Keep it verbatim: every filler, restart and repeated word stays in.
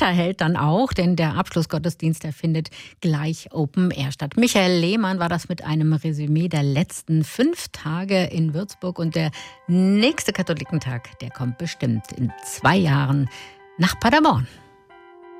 Wetter hält dann auch, denn der Abschlussgottesdienst, der findet gleich Open Air statt. Michael Lehmann war das mit einem Resümee der letzten fünf Tage in Würzburg. Und der nächste Katholikentag, der kommt bestimmt in zwei Jahren nach Paderborn.